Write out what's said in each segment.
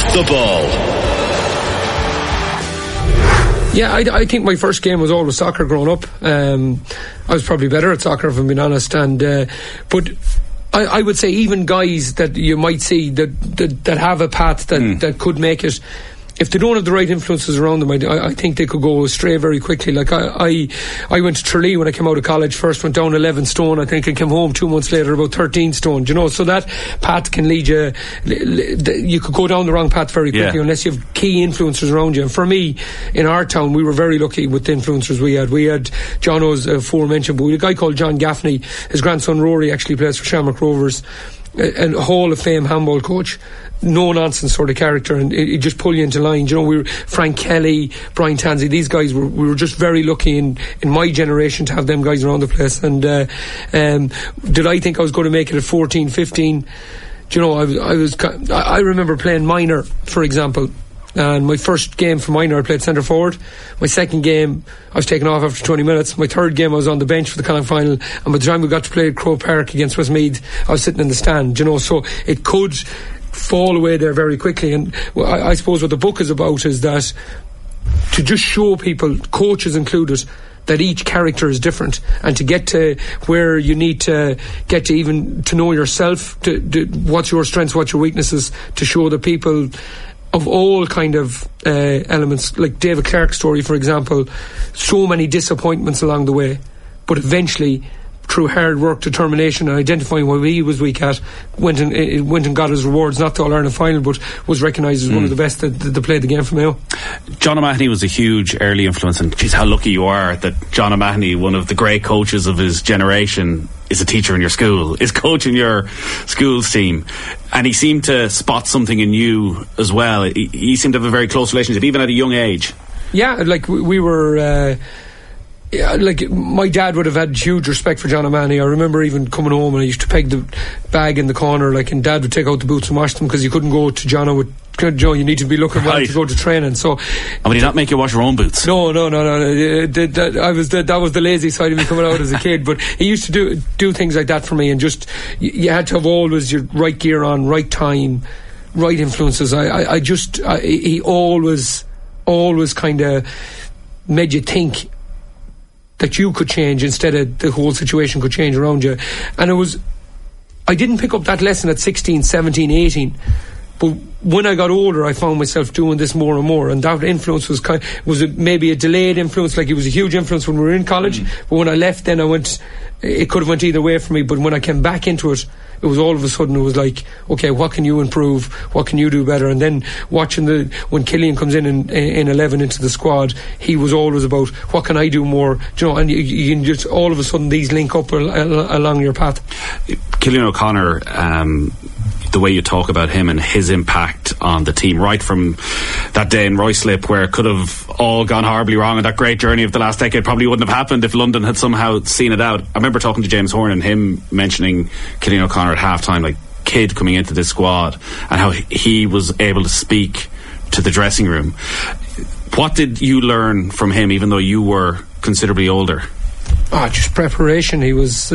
the ball. Yeah, I think my first game was always soccer growing up. I was probably better at soccer, if I'm being honest. But I would say even guys that you might see that have a path that could make it, if they don't have the right influences around them, I think they could go astray very quickly. Like I went to Tralee when I came out of college. First went down 11 stone. I think I came home 2 months later about 13 stone. You know, so that path can lead you. You could go down the wrong path very quickly unless you have key influencers around you. And for me, in our town, we were very lucky with the influencers we had. We had John O's aforementioned, but we had a guy called John Gaffney. His grandson Rory actually plays for Shamrock Rovers. A Hall of Fame handball coach, no nonsense sort of character, and it just pull you into line. You know, we were Frank Kelly, Brian Tansey, these guys we were just very lucky in my generation to have them guys around the place. And did I think I was going to make it at 14, 15? Do you know, I remember playing minor, for example. And my first game for minor, I played centre forward. My second game, I was taken off after 20 minutes. My third game, I was on the bench for the Connacht final. And by the time we got to play at Croke Park against Westmeath, I was sitting in the stand. You know, so it could fall away there very quickly. And I suppose what the book is about is that to just show people, coaches included, that each character is different, and to get to where you need to get to, even to know yourself, to what's your strengths, what's your weaknesses, to show the people of all kind of elements, like David Clark's story, for example. So many disappointments along the way, but eventually, through hard work, determination, and identifying what he was weak at, went and got his rewards, not the All-Ireland final, but was recognised as one of the best that played the game for Mayo. John O'Mahony was a huge early influence, and geez, how lucky you are that John O'Mahony, one of the great coaches of his generation, is a teacher in your school, is coaching your school's team. And he seemed to spot something in you as well. He seemed to have a very close relationship, even at a young age. Yeah, like we were... like my dad would have had huge respect for John O'Mahony. I remember even coming home and I used to peg the bag in the corner, like, and Dad would take out the boots and wash them because you couldn't go to John with Joe, you need to be looking well to go to training. So, and would he not make you wash your own boots? No. That was the lazy side of me coming out as a kid. But he used to do things like that for me, and just you had to have always your right gear on, right time, right influences. He always kind of made you think that you could change instead of the whole situation could change around you. And I didn't pick up that lesson at 16, 17, 18, but when I got older I found myself doing this more and more, and that influence was maybe a delayed influence. Like, it was a huge influence when we were in college, but when I left then it could have went either way for me. But when I came back into it, it was all of a sudden, it was like, okay, what can you improve, what can you do better? And then watching when Killian comes in 11 into the squad, he was always about, what can I do more, you know? And you can just, all of a sudden, these link up along your path. Killian O'Connor, the way you talk about him and his impact on the team, right from that day in Ruislip where it could have all gone horribly wrong, and that great journey of the last decade probably wouldn't have happened if London had somehow seen it out. I remember talking to James Horn and him mentioning Killian O'Connor at half-time, like, kid coming into this squad, and how he was able to speak to the dressing room. What did you learn from him, even though you were considerably older? Just preparation. He was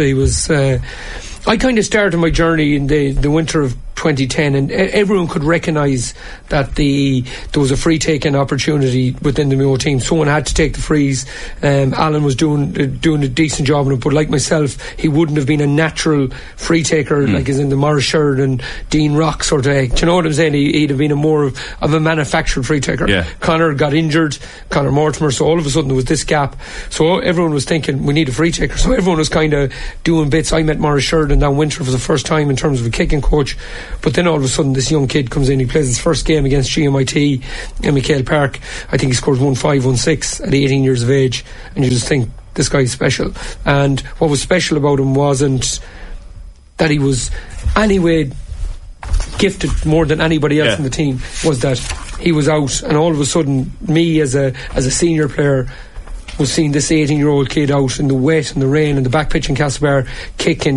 I kind of started my journey in the winter of 2010, and everyone could recognise that there was a free taking opportunity within the Mayo team. Someone had to take the frees. Alan was doing a decent job in it, but like myself, he wouldn't have been a natural free taker, like as in the Maurice Sheridan, Dean Rock sort of egg. Do you know what I'm saying? He'd have been a more of a manufactured free taker. Yeah. Connor got injured, Connor Mortimer, so all of a sudden there was this gap. So everyone was thinking, we need a free taker. So everyone was kind of doing bits. I met Maurice Sheridan that winter for the first time in terms of a kicking coach. But then all of a sudden this young kid comes in, he plays his first game against GMIT in McHale Park. I think he scores 1-5, 1-6 at 18 years of age, and you just think, this guy's special. And what was special about him wasn't that he was anyway gifted more than anybody else in the team, was that he was out, and all of a sudden me as a senior player was seeing this 18-year-old kid out in the wet and the rain and the back pitch in Castlebar kicking,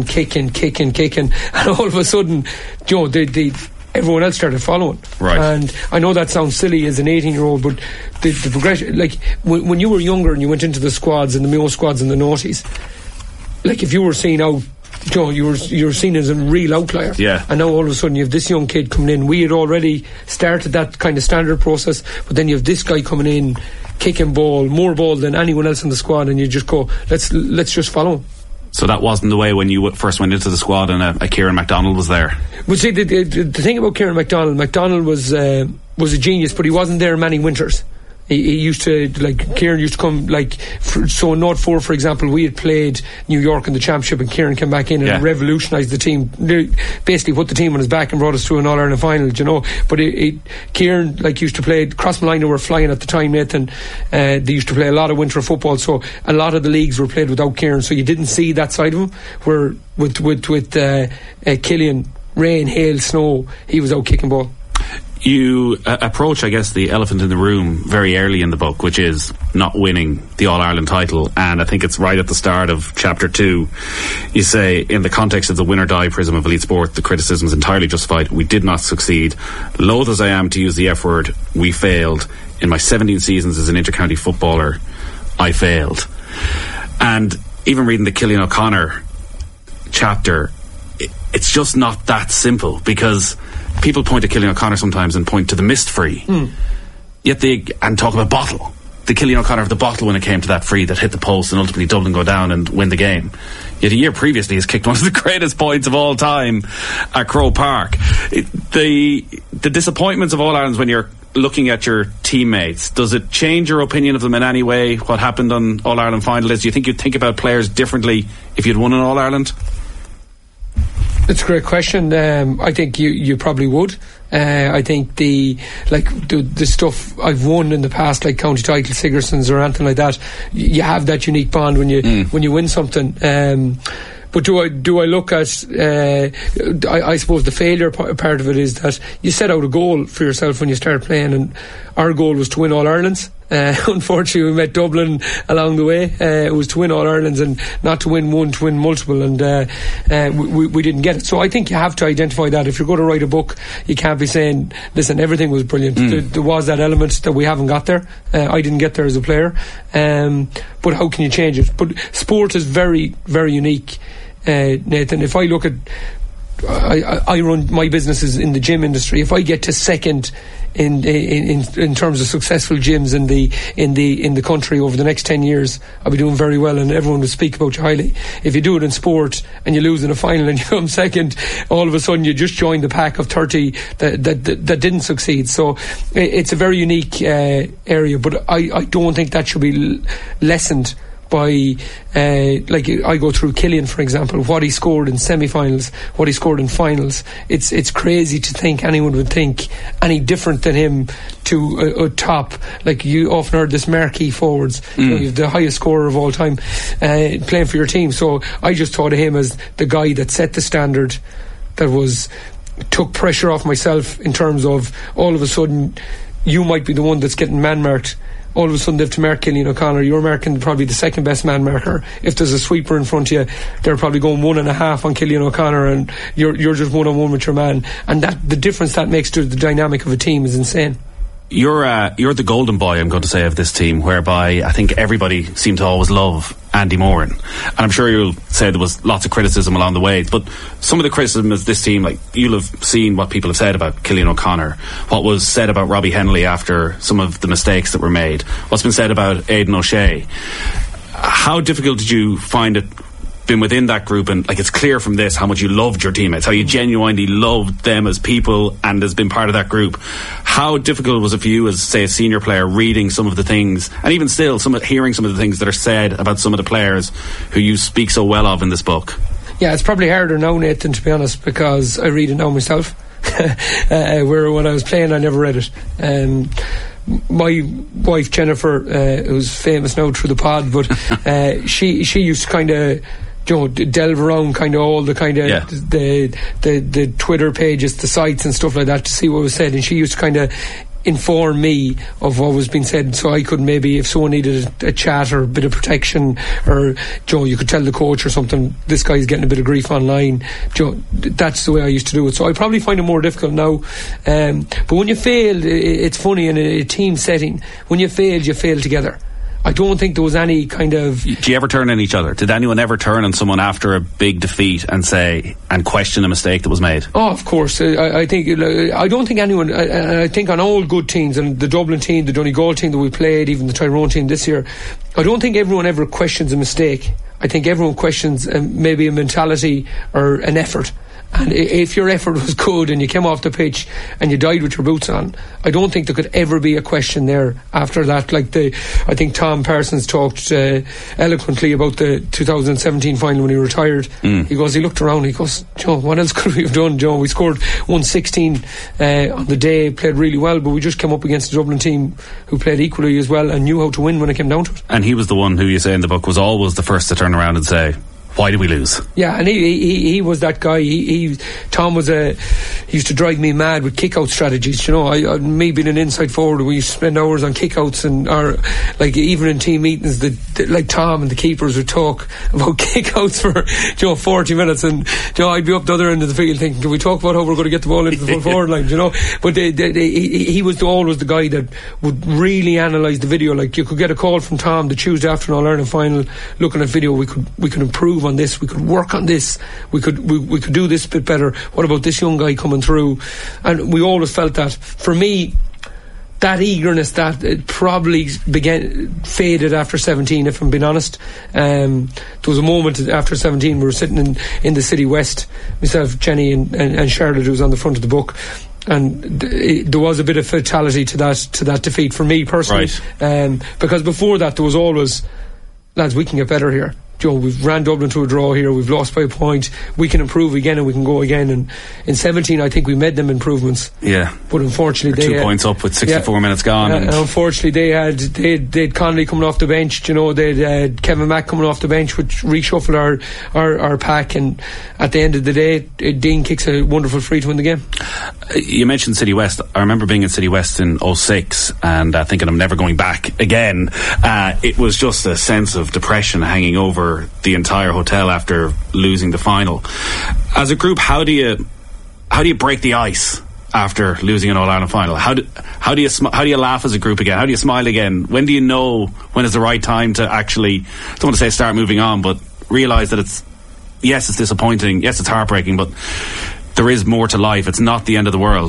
and all of a sudden, you know, everyone else started following. Right. And I know that sounds silly as an 18-year-old, but the progression, like when you were younger and you went into the squads and the Mayo squads and the noughties, like if you were seen out you were seen as a real outlier. Yeah. And now all of a sudden you have this young kid coming in. We had already started that kind of standard process, but then you have this guy coming in, kicking more ball than anyone else in the squad, and you just go, let's just follow him. So that wasn't the way when you first went into the squad and a Kieran MacDonald was there? But see, the thing about Kieran MacDonald was a genius, but he wasn't there many winters. He used to, Kieran used to come, so in North 4, for example, we had played New York in the championship, and Kieran came back in and revolutionised the team, basically put the team on his back and brought us to an All-Ireland final, but Kieran, used to play, Crossmolina were flying at the time, Nathan. They used to play a lot of winter football, so a lot of the leagues were played without Kieran, so you didn't see that side of him, where with Killian, rain, hail, snow, he was out kicking ball. You approach, I guess, the elephant in the room very early in the book, which is not winning the All-Ireland title, and I think it's right at the start of chapter 2. You say, in the context of the win-or-die prism of elite sport, the criticism is entirely justified. We did not succeed. Loath as I am to use the F word, we failed. In my 17 seasons as an inter-county footballer, I failed. And even reading the Cillian O'Connor chapter, it's just not that simple, because people point to Cillian O'Connor sometimes and point to the missed free. Yet and talk about Bottle. The Cillian O'Connor of the Bottle when it came to that free that hit the post and ultimately Dublin go down and win the game. Yet a year previously he's kicked one of the greatest points of all time at Croke Park. The disappointments of All Irelands when you're looking at your teammates, does it change your opinion of them in any way, what happened on All Ireland final is? Do you think you'd think about players differently if you'd won an All Ireland? It's a great question. I think you probably would. I think the stuff I've won in the past, like county title, Sigersons or anything like that, you have that unique bond when you win something. But do I look at? I suppose the failure part of it is that you set out a goal for yourself when you start playing, and our goal was to win All Irelands. Unfortunately, we met Dublin along the way. It was to win All Irelands and not to win one, to win multiple, and we didn't get it. So I think you have to identify that. If you're going to write a book, you can't be saying, listen, everything was brilliant. There was that element that we haven't got there. I didn't get there as a player. But how can you change it? But sport is very, very unique, Nathan. If I look at, I run my businesses in the gym industry. If I get to second in terms of successful gyms in the country over the next 10 years, I'll be doing very well, and everyone will speak about you highly. If you do it in sport and you lose in a final and you come second, all of a sudden you just joined the pack of 30 that didn't succeed. So it's a very unique area, but I don't think that should be lessened by I go through Killian, for example, what he scored in semi-finals, what he scored in finals. It's crazy to think anyone would think any different than him to a top. Like, you often heard this marquee forwards, you're the highest scorer of all time, playing for your team. So I just thought of him as the guy that set the standard, that took pressure off myself in terms of all of a sudden you might be the one that's getting man-marked. All of a sudden they have to mark Cillian O'Connor. You're marking probably the second best man marker. If there's a sweeper in front of you, they're probably going 1.5 on Cillian O'Connor, and you're just 1-on-1 with your man. And that the difference that makes to the dynamic of a team is insane. You're the golden boy, I'm going to say, of this team, whereby I think everybody seemed to always love Andy Moran. And I'm sure you'll say there was lots of criticism along the way, but some of the criticism of this team, like, you'll have seen what people have said about Cillian O'Connor, what was said about Robbie Henley after some of the mistakes that were made, what's been said about Aidan O'Shea. How difficult did you find it being within that group? And it's clear from this how much you loved your teammates, how you genuinely loved them as people and as being part of that group. How difficult was it for you as, say, a senior player, reading some of the things, and even still hearing some of the things that are said about some of the players who you speak so well of in this book? Yeah, it's probably harder now, Nathan, to be honest, because I read it now myself. Where when I was playing I never read it. My wife Jennifer, who's famous now through the pod, but she used to kind of delve around kind of all the kind of the Twitter pages, the sites and stuff like that, to see what was said, and she used to kind of inform me of what was being said, so I could maybe, if someone needed a chat or a bit of protection, or you could tell the coach or something, this guy's getting a bit of grief online. That's the way I used to do it. So I probably find it more difficult now. But when you fail, it's funny in a team setting. When you fail together. I don't think there was any kind of... Do you ever turn on each other? Did anyone ever turn on someone after a big defeat and say, and question a mistake that was made? Oh, of course. I don't think anyone... I think on all good teams, and the Dublin team, the Donegal team that we played, even the Tyrone team this year, I don't think everyone ever questions a mistake. I think everyone questions maybe a mentality or an effort. And if your effort was good and you came off the pitch and you died with your boots on, I don't think there could ever be a question there after that. I think Tom Parsons talked eloquently about the 2017 final when he retired. He looked around, he goes, Joe, what else could we have done, Joe? We scored 116 on the day, played really well, but we just came up against a Dublin team who played equally as well and knew how to win when it came down to it. And he was the one who you say in the book was always the first to turn around and say, why did we lose? Yeah, and he was that guy. Tom was he used to drive me mad with kick-out strategies. Me being an inside forward, we used to spend hours on kick-outs, and even in team meetings, like Tom and the keepers would talk about kick-outs for 40 minutes, and I'd be up the other end of the field thinking, can we talk about how we're going to get the ball into the full forward line? But he was always the guy that would really analyse the video. Like, you could get a call from Tom the Tuesday after an All-Ireland final, looking at video, we could improve on this, we could work on this, we could do this bit better. What about this young guy coming through? And we always felt that. For me, that eagerness, that it probably faded after 17, if I'm being honest. There was a moment after 17, we were sitting in the City West, myself, Jenny and Charlotte, who was on the front of the book, and there was a bit of fatality to that defeat for me personally. Right. Because before that there was always, lads, we can get better here. We've ran Dublin to a draw here, we've lost by a point, we can improve again and we can go again. And in 17 I think we made them improvements, but unfortunately they 2 points up with 64 minutes gone, and unfortunately they'd Connolly coming off the bench, they'd had Kevin Mack coming off the bench, which reshuffled our pack, and at the end of the day Dean kicks a wonderful free to win the game. You mentioned City West. I remember being in City West in 06 and thinking I'm never going back again. It was just a sense of depression hanging over the entire hotel after losing the final. As a group, how do you break the ice after losing an All-Ireland final? How do you laugh as a group again? How do you smile again? When do you know when is the right time to actually, I don't want to say start moving on, but realise that it's disappointing, yes, it's heartbreaking, but there is more to life. It's not the end of the world.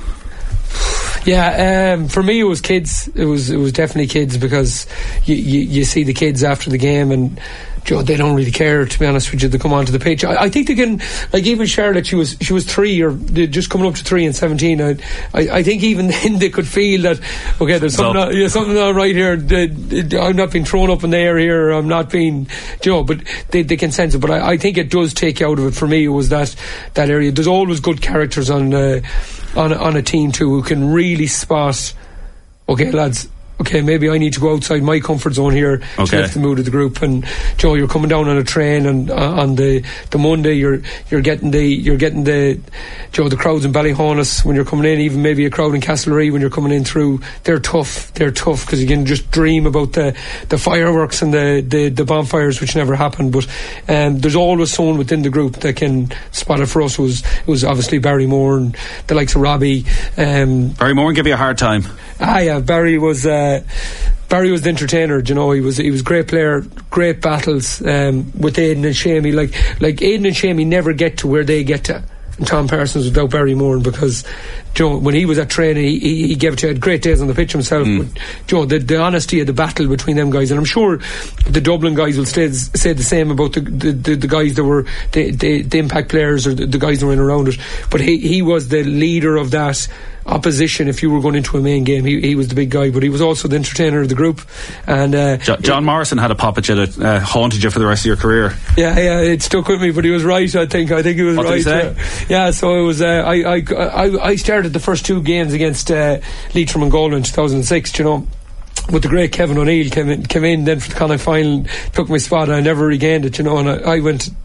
Yeah, for me it was kids. It was definitely kids, because you see the kids after the game and they don't really care, to be honest with you. They come onto the pitch. I think they can, like even Charlotte, she was 3 or just coming up to 3 in 17. I think even then they could feel that, okay, there's something not right here. I'm not being thrown up in the air here, or I'm not being, but they can sense it. But I think it does take you out of it. For me, it was that area. There's always good characters on a team too, who can really spot, okay lads, okay, maybe I need to go outside my comfort zone here to lift the mood of the group. And you're coming down on a train, and on the Monday you're getting the crowds in Ballyhonus when you're coming in, even maybe a crowd in Castlereagh when you're coming in through. They're tough because you can just dream about the fireworks and the bonfires, which never happened. But there's always someone within the group that can spot it. For us it was obviously Barry Moore and the likes of Robbie. Barry Moore give you a hard time. Barry was the entertainer. He was a great player, great battles with Aidan and Shamey. Like Aidan and Shamey never get to where they get to, and Tom Parsons without Barry Moore, because when he was at training, he gave it to, had great days on the pitch himself. But the honesty of the battle between them guys, and I'm sure the Dublin guys will say the same about the guys that were the impact players, or the guys that were in around it. But he was the leader of that opposition. If you were going into a main game, he was the big guy, but he was also the entertainer of the group. And John Morrison had a pop at you that haunted you for the rest of your career. Yeah, it stuck with me, but he was right. I think he was what right. Did he say? Yeah, so it was. I started the first 2 games against Leitrim and Galway in 2006. With the great Kevin O'Neill came in then for the Connacht final, took my spot, and I never regained it. And I went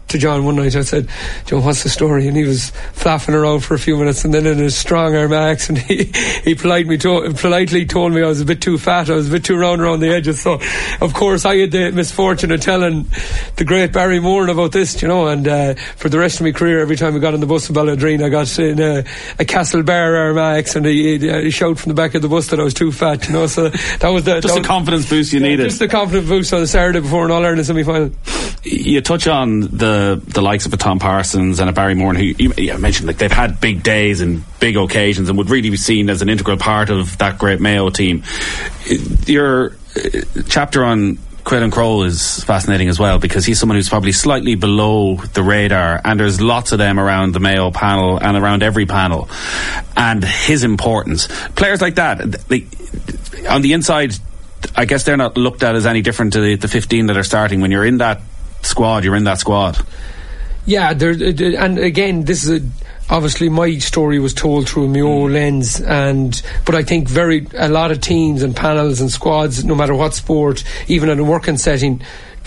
to John one night. I said, Joe, what's the story? And he was flapping around for a few minutes, and then in a strong arm accent he politely told me I was a bit too fat, I was a bit too round around the edges. So of course I had the misfortune of telling the great Barry Moore about this, you know, and for the rest of my career, every time I got on the bus to Balladreen, I got in a Castlebar Armagh accent. He shouted from the back of the bus that I was too fat, you know. So that was the confidence boost you needed. Just the confidence boost on the Saturday before an All-Ireland semi-final. You touch on the likes of a Tom Parsons and a Barry Moore, who you mentioned, like, they've had big days and big occasions and would really be seen as an integral part of that great Mayo team. Your chapter on Caolan Crowell is fascinating as well, because he's someone who's probably slightly below the radar, and there's lots of them around the Mayo panel and around every panel, and his importance. Players like that, on the inside, I guess they're not looked at as any different to the 15 that are starting. When you're in that squad, you're in that squad. Yeah, and again, this is obviously my story was told through a Mayo lens, but I think a lot of teams and panels and squads, no matter what sport, even in a working setting,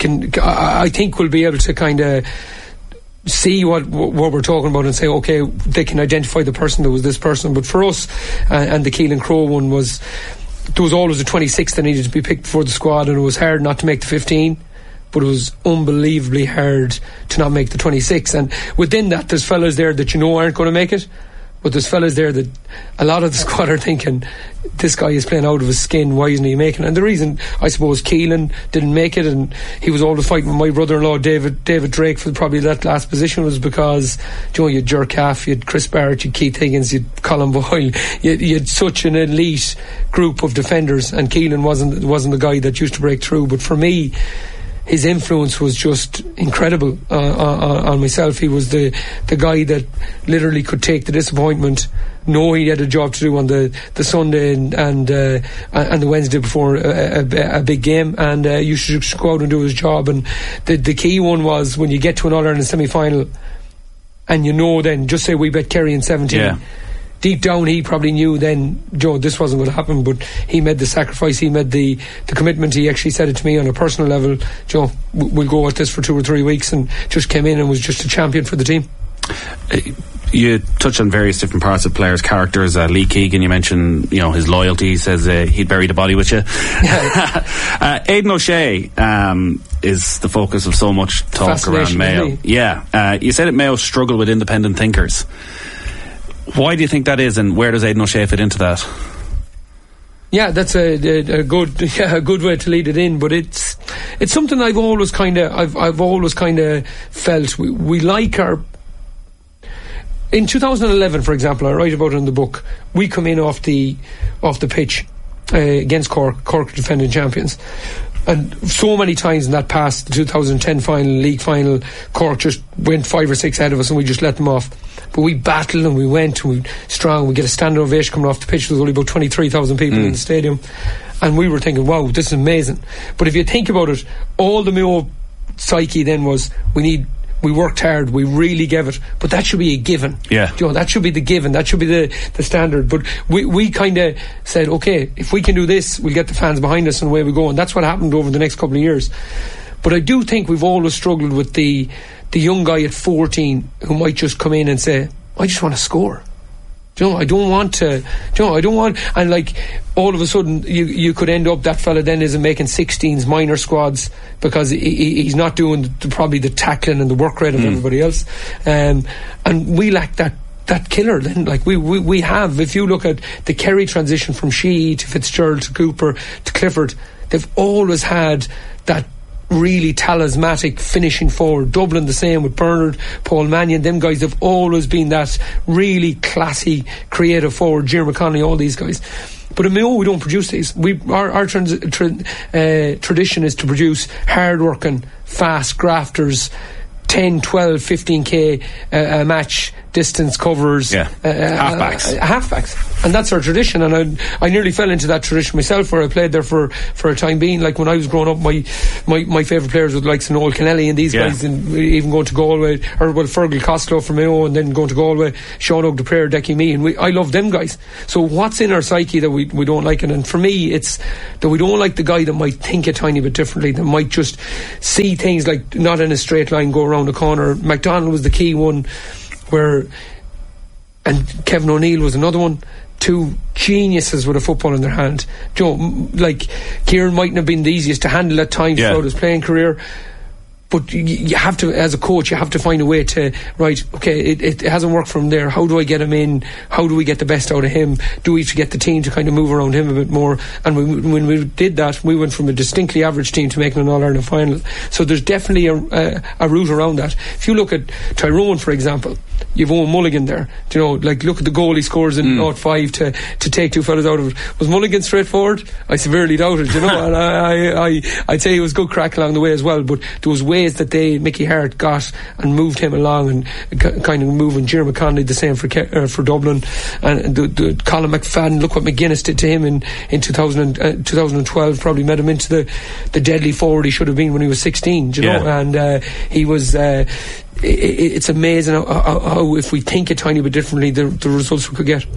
I think will be able to kind of see what we're talking about and say, okay, they can identify the person that was this person. But for us, and the Caolan Crowell one was, there was always a 26 that needed to be picked before the squad, and it was hard not to make the 15, but it was unbelievably hard to not make the 26. And within that, there's fellas there that you know aren't going to make it, but there's fellas there that a lot of the squad are thinking, this guy is playing out of his skin, why isn't he making it? And the reason, I suppose, Keelan didn't make it, and he was always fighting with my brother-in-law David Drake for probably that last position, was because, you know, you had Jerk Half, you had Chris Barrett, you had Keith Higgins, you had Colin Boyle, you had such an elite group of defenders, and Keelan wasn't the guy that used to break through. But for me, his influence was just incredible on myself. He was the guy that literally could take the disappointment, know he had a job to do on the Sunday and the Wednesday before a big game, and you should just go out and do his job. And the key one was when you get to an All-Ireland semi-final, and you know, then just say we bet Kerry in 17. Yeah. Deep down he probably knew then, Joe, this wasn't going to happen, but he made the sacrifice, he made the commitment. He actually said it to me on a personal level, Joe, we'll go at this for 2 or 3 weeks, and just came in and was just a champion for the team. You touch on various different parts of players' characters. Lee Keegan, you mentioned, you know, his loyalty. He says he'd bury the body with you. Aidan O'Shea is the focus of so much talk around Mayo. Yeah, you said that Mayo struggle with independent thinkers. Why do you think that is, and where does Aidan O'Shea fit into that? Yeah, that's a good way to lead it in. But it's something I've always kind of felt. We like our. In 2011, for example, I write about it in the book. We come in off the pitch against Cork. Cork defending champions. And so many times in that past, the 2010 final, league final, Cork just went 5 or 6 ahead of us and we just let them off. But we battled and we went and we strong. We get a standing ovation coming off the pitch. There was only about 23,000 people in the stadium, and we were thinking, wow, this is amazing. But if you think about it, all the Mayo psyche then was, we worked hard, we really gave it, but that should be a given. Yeah, you know, that should be the given, that should be the standard. But we kind of said, okay, if we can do this, we'll get the fans behind us, and away we go. And that's what happened over the next couple of years. But I do think we've always struggled with the young guy at 14 who might just come in and say, I just want to score. Do you know, I don't want to. Do you know, I don't want. And like, all of a sudden, you could end up, that fella then isn't making 16s, minor squads, because he's not doing probably the tackling and the work rate of everybody else. And we lack that killer then. Like we have, if you look at the Kerry transition from Sheehy to Fitzgerald to Cooper to Clifford, they've always had that really talismanic finishing forward. Dublin the same with Bernard, Paul Mannion, them guys have always been that really classy creative forward. Jim McConnelly, all these guys. But in Mayo we don't produce these. Our tradition is to produce hard working, fast grafters, 10, 12, 15k a match distance covers, halfbacks, and that's our tradition. And I nearly fell into that tradition myself, where I played there for a time being. Like when I was growing up, my favourite players were the likes of Noel Kennelly and these guys, and even going to Galway, or Fergal Costello from Mayo, and then going to Galway, Sean O'Dupree, Decky Me, and I love them guys. So what's in our psyche that we don't like it? And for me, it's that we don't like the guy that might think a tiny bit differently, that might just see things like not in a straight line, go around the corner. McDonald was the key one, and Kevin O'Neill was another one. Two geniuses with a football in their hand. Like Kieran mightn't have been the easiest to handle at times throughout his playing career, but you have to, as a coach, you have to find a way to, it hasn't worked from there. How do I get him in? How do we get the best out of him? Do we get the team to kind of move around him a bit more? And when we did that, we went from a distinctly average team to making an All-Ireland final. So there's definitely a route around that. If you look at Tyrone, for example, you've Owen Mulligan there. Look at the goal he scores in 0-5 to take two fellas out of it. Was Mulligan straightforward? I severely doubt it, and I'd say he was good crack along the way as well, but there was ways that Mickey Hart got and moved him along, and kind of moving Jim McConnelly the same for Dublin, and the Colin McFadden. Look what McGuinness did to him in 2012. Probably made him into the deadly forward he should have been when he was 16. And he was. It's amazing how if we think a tiny bit differently, the results we could get.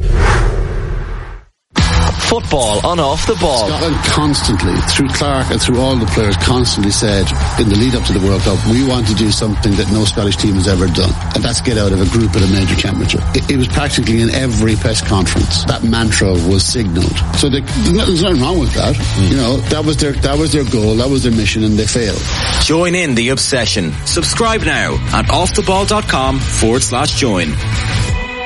Football on Off the Ball. Scotland constantly, through Clark and through all the players, constantly said in the lead up to the World Cup, we want to do something that no Scottish team has ever done, and that's get out of a group at a major championship. It was practically in every press conference that mantra was signalled. So there's nothing wrong with that. That was their goal, that was their mission, and they failed. Join in the obsession. Subscribe now at offtheball.com/join.